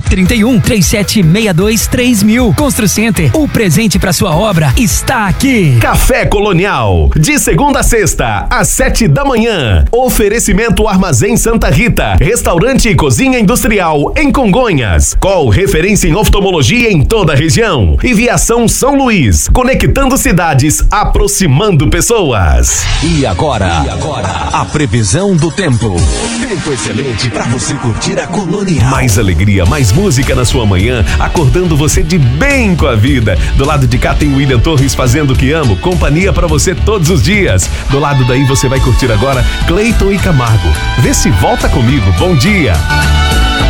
31 3762 3000. Constru Center, o presente para sua obra está aqui. Café Colonial, de segunda a sexta, às 7 da manhã. Oferecimento Armazém Santa Rita, restaurante e cozinha industrial em Congonhas. Qual referência em oftalmologia em toda a região. E Viação São Luís, conectando cidades, aproximando pessoas. E agora, a previsão do tempo. Tempo excelente para você curtir a Colonial. Mais alegria, mais música na sua manhã, acordando você de bem com a vida. Do lado de cá tem William Torres fazendo o que amo, companhia para você todos os dias. Do lado daí você vai curtir agora Cleiton e Camargo. Vê se volta comigo. Bom dia.